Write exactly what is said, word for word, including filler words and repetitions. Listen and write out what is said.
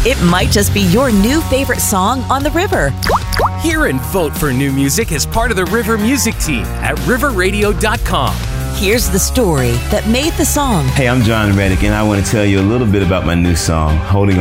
It might just be your new favorite song on the river. Hear and vote for new music as part of the River Music Team at river radio dot com. Here's the story that made the song. Hey, I'm John Reddick, and I want to tell you a little bit about my new song, Holding